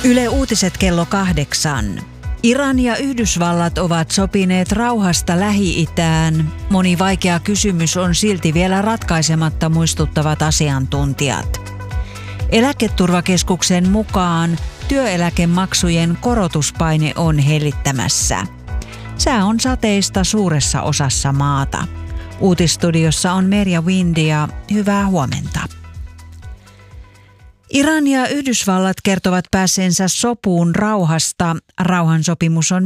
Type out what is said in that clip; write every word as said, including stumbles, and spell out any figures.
Yle Uutiset kello kahdeksan. Iran ja Yhdysvallat ovat sopineet rauhasta Lähi-itään. Moni vaikea kysymys on silti vielä ratkaisematta, muistuttavat asiantuntijat. Eläketurvakeskuksen mukaan työeläkemaksujen korotuspaine on hellittämässä. Sää on sateista suuressa osassa maata. Uutisstudiossa on Merja Windia. Hyvää huomenta. Iran ja Yhdysvallat kertovat päässeensä sopuun rauhasta. Rauhansopimus on